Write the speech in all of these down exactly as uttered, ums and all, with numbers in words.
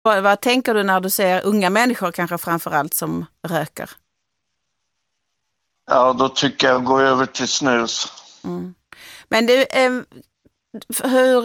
Vad, vad tänker du när du ser unga människor kanske framförallt som röker? Ja, då tycker jag gå över till snus. Mm. Men du, eh, hur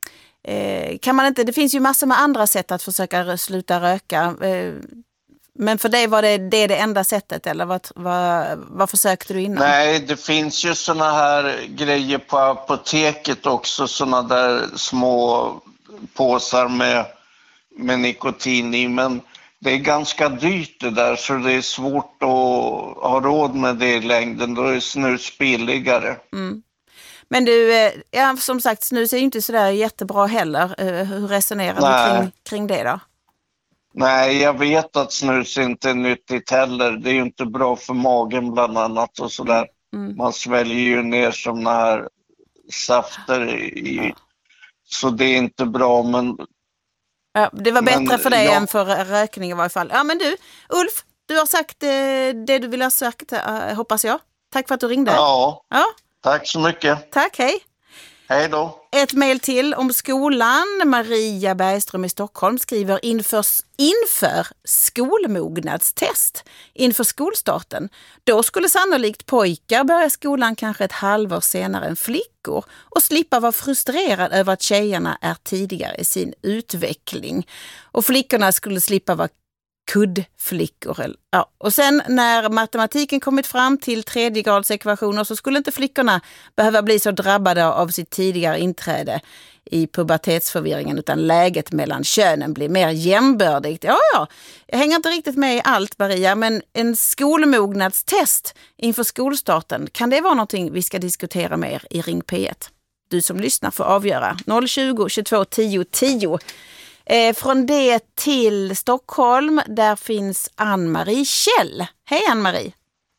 eh, kan man inte, det finns ju massor med andra sätt att försöka sluta röka. Eh, men för dig var det det, det enda sättet, eller vad, vad, vad försökte du innan? Nej, det finns ju såna här grejer på apoteket också, såna där små påsar med, med nikotin i, men det är ganska dyrt det där, så det är svårt att ha råd med det i längden. Då är snus billigare. Mm. Men du, ja, som sagt, snus är ju inte sådär jättebra heller. Hur resonerar Nej. du kring, kring det då? Nej, jag vet att snus inte är nyttigt heller. Det är ju inte bra för magen bland annat och sådär. Mm. Man sväljer ju ner såna här safter i, ja. Så det är inte bra, men... Ja, det var bättre men, för dig ja. än för rökning i varje fall. Ja, men du, Ulf, du har sagt eh, det du vill ha sagt, eh, hoppas jag. Tack för att du ringde. Ja, ja. Tack så mycket. Tack, hej. Hej då. Ett mejl till om skolan. Maria Bergström i Stockholm skriver inför, inför skolmognadstest inför skolstarten. Då skulle sannolikt pojkar börja skolan kanske ett halvår senare än flickor och slippa vara frustrerad över att tjejerna är tidigare i sin utveckling. Och flickorna skulle slippa vara kuddflickor. Ja. Och sen när matematiken kommit fram till tredjegradsekvationer så skulle inte flickorna behöva bli så drabbade av sitt tidigare inträde i pubertetsförvirringen, utan läget mellan könen blir mer jämbördigt. Ja, ja, jag hänger inte riktigt med i allt, Maria, men en skolmognadstest inför skolstarten, kan det vara någonting vi ska diskutera mer i Ring P ett? Du som lyssnar får avgöra. noll tjugo, tjugotvå, tio, tio. Eh, från det till Stockholm, där finns Ann-Marie Kjell. Hej Ann-Marie.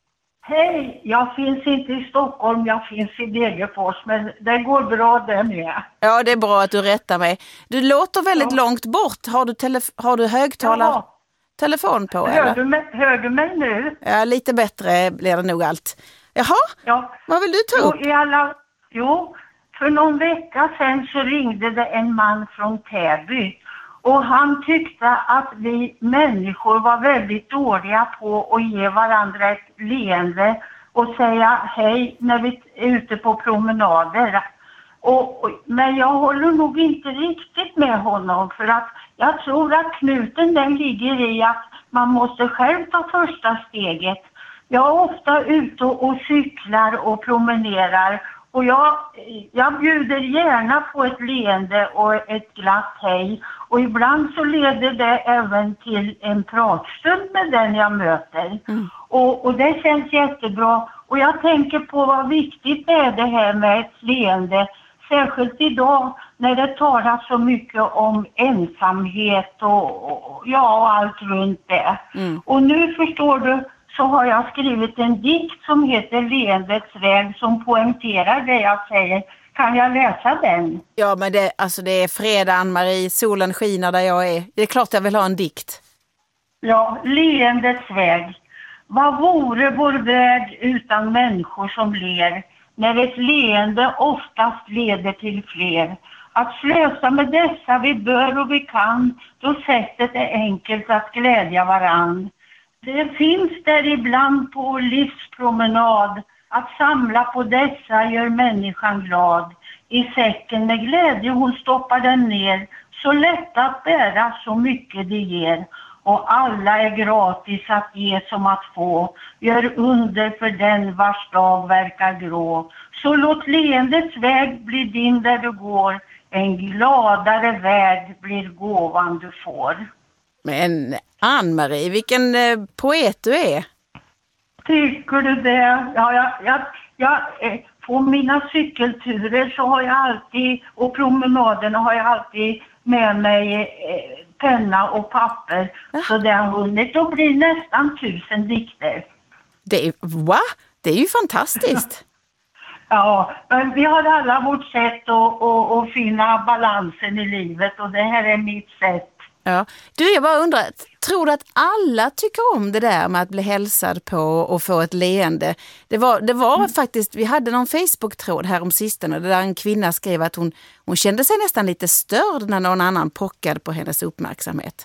Hej, jag finns inte i Stockholm, jag finns i Degerfors, men det går bra det med. Ja, det är bra att du rättar mig. Du låter väldigt ja. långt bort. Har du, telef- har du högtalar ja. telefon på? Hör eller? du, mig, hör du mig nu? Ja, lite bättre blir det nog allt. Jaha, ja. vad vill du ta upp? Jo, i alla, jo, för någon vecka sedan så ringde det en man från Täby. Och han tyckte att vi människor var väldigt dåliga på att ge varandra ett leende och säga hej när vi är ute på promenader. Och, och, men jag håller nog inte riktigt med honom, för att jag tror att knuten den ligger i att man måste själv ta första steget. Jag är ofta ute och cyklar och promenerar. Och jag, jag bjuder gärna på ett leende och ett glatt hej. Och ibland så leder det även till en pratstund med den jag möter. Mm. Och, och det känns jättebra. Och jag tänker på vad viktigt det är det här med ett leende. Särskilt idag när det talas så mycket om ensamhet och, och ja, och allt runt det. Mm. Och nu förstår du, så har jag skrivit en dikt som heter Leendets väg som poängterar det jag säger. Kan jag läsa den? Ja, men det, alltså det är fredag, Ann-Marie. Solen skiner där jag är. Det är klart jag vill ha en dikt. Ja, Leendets väg. Vad vore vår väg utan människor som ler? När ett leende oftast leder till fler. Att slösa med dessa vi bör och vi kan. Då sättet är enkelt att glädja varann. Det finns där ibland på livspromenad. Att samla på dessa gör människan glad. I säcken med glädje hon stoppar den ner. Så lätt att bära, så mycket det ger. Och alla är gratis att ge som att få. Gör under för den vars dag verkar grå. Så låt leendets väg bli din där du går. En gladare värld blir gåvan du får. Men Ann-Marie, vilken eh, poet du är. Tycker du det? Ja, jag, jag, jag, på mina cykelturer så har jag alltid, och promenaderna har jag alltid med mig eh, penna och papper. Ja. Så det har hunnit att bli nästan tusen dikter. Det är, va? Det är ju fantastiskt. Ja, men vi har alla vårt sätt att, att, att finna balansen i livet, och det här är mitt sätt. Ja. Du, jag bara undrar, tror du att alla tycker om det där med att bli hälsad på och få ett leende? Det var, det var mm. faktiskt, vi hade någon Facebook-tråd här om sistone där en kvinna skrev att hon, hon kände sig nästan lite störd när någon annan pockade på hennes uppmärksamhet.